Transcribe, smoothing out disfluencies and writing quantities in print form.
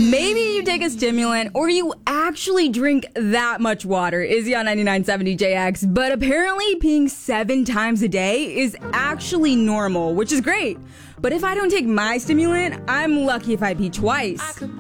Maybe you take a stimulant or you actually drink that much water. Izzy on 99.70 JX. But apparently peeing 7 times a day is actually normal, which is great. But if I don't take my stimulant, I'm lucky if I pee twice.